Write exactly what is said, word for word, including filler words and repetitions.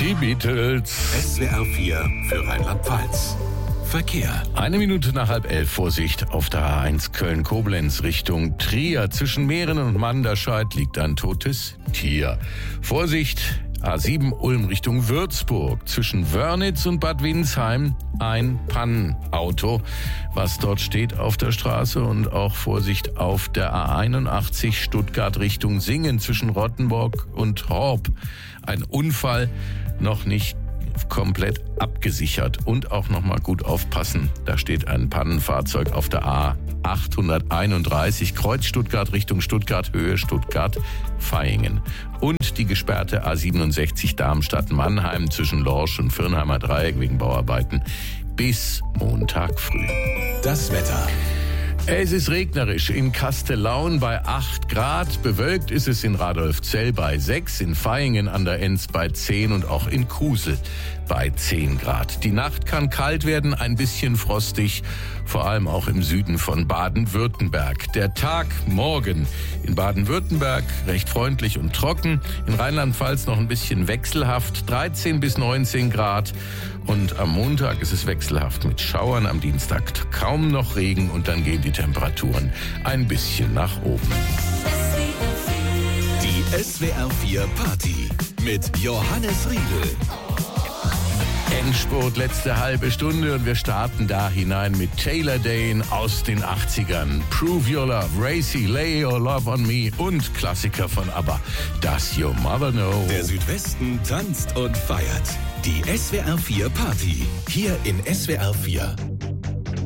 Die Beatles. S W R vier für Rheinland-Pfalz. Verkehr. Eine Minute nach halb elf. Vorsicht auf der A eins Köln-Koblenz Richtung Trier. Zwischen Mähren und Manderscheid liegt ein totes Tier. Vorsicht, A sieben Ulm Richtung Würzburg. Zwischen Wörnitz und Bad Windsheim ein Pannenauto, was dort steht auf der Straße. Und auch Vorsicht auf der A einundachtzig Stuttgart Richtung Singen zwischen Rottenburg und Horb. Ein Unfall, noch nicht komplett abgesichert. Und auch noch mal gut aufpassen, da steht ein Pannenfahrzeug auf der A achthunderteinunddreißig, Kreuz Stuttgart Richtung Stuttgart, Höhe Stuttgart-Vaihingen. Und die gesperrte A siebenundsechzig Darmstadt-Mannheim zwischen Lorsch und Firnheimer Dreieck wegen Bauarbeiten bis Montag früh. Das Wetter. Es ist regnerisch in Kastellaun bei acht Grad, bewölkt ist es in Radolfzell bei sechs, in Vaihingen an der Enz bei zehn und auch in Kusel bei zehn Grad. Die Nacht kann kalt werden, ein bisschen frostig, vor allem auch im Süden von Baden-Württemberg. Der Tag morgen in Baden-Württemberg recht freundlich und trocken, in Rheinland-Pfalz noch ein bisschen wechselhaft, dreizehn bis neunzehn Grad. Und am Montag ist es wechselhaft mit Schauern, am Dienstag kaum noch Regen und dann gehen die Temperaturen ein bisschen nach oben. Die S W R vier Party mit Johannes Riedel. Endspurt, letzte halbe Stunde und wir starten da hinein mit Taylor Dane aus den achtzigern. Prove Your Love, Racy, Lay Your Love on Me und Klassiker von ABBA, Does Your Mother Know? Der Südwesten tanzt und feiert. Die S W R vier Party, hier in S W R vier.